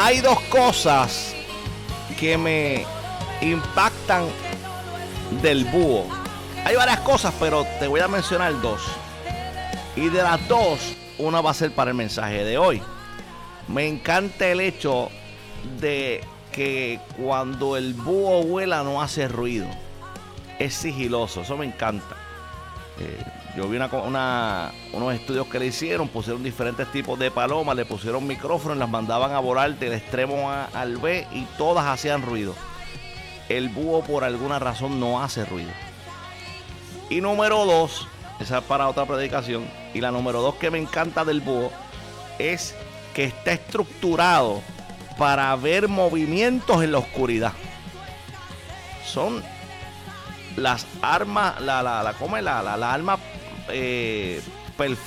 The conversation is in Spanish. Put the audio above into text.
Hay dos cosas que me impactan del búho. Hay varias cosas, pero te voy a mencionar dos. Y de las dos, una va a ser para el mensaje de hoy. Me encanta el hecho de que cuando el búho vuela no hace ruido. Es sigiloso, eso me encanta. Yo vi unos estudios que le hicieron, pusieron diferentes tipos de palomas, le pusieron micrófonos, las mandaban a volar del extremo A al B y todas hacían ruido. El búho por alguna razón no hace ruido. Y número dos, esa es para otra predicación, y la número dos que me encanta del búho es que está estructurado para ver movimientos en la oscuridad. Son las armas, la arma perfecta